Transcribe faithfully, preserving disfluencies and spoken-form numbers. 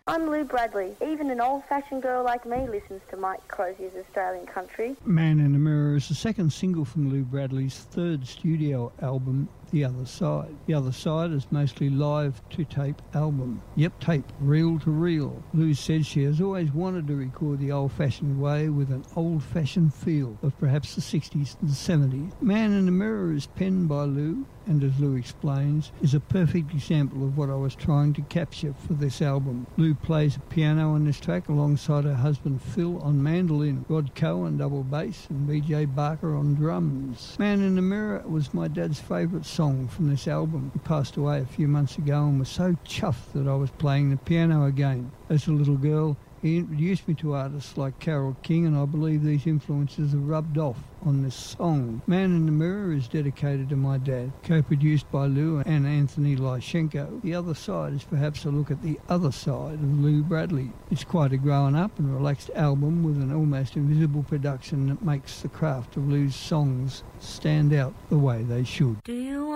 I'm Lou Bradley. Even an old-fashioned girl like me listens to Mike Crozier's Australian country. Man in the Mirror is the second single from Lou Bradley's third studio album, The Other Side. The Other Side is mostly live-to-tape album. Yep, tape, reel-to-reel. Lou said she has always wanted to record the old-fashioned way with an old-fashioned feel of perhaps the sixties and seventies. Man in the Mirror is penned by Lou, and as Lou explains, is a perfect example of what I was trying to capture for this album. Lou plays a piano on this track alongside her husband Phil on mandolin, Rod Coe on double bass, and B J Barker on drums. Man in the Mirror was my dad's favourite song from this album. He passed away a few months ago and was so chuffed that I was playing the piano again. As a little girl, he introduced me to artists like Carole King, and I believe these influences have rubbed off on this song. Man in the Mirror is dedicated to my dad, co-produced by Lou and Anthony Lyshenko. The Other Side is perhaps a look at the other side of Lou Bradley. It's quite a grown-up and relaxed album with an almost invisible production that makes the craft of Lou's songs stand out the way they should. Do you